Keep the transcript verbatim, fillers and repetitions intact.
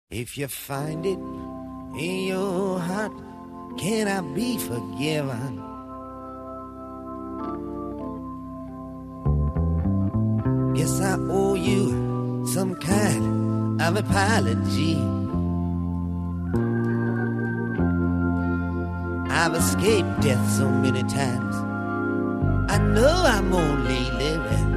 If you find it in your heart, can I be forgiven? Guess I owe you some kind of apology. I've escaped death so many times, I know I'm only living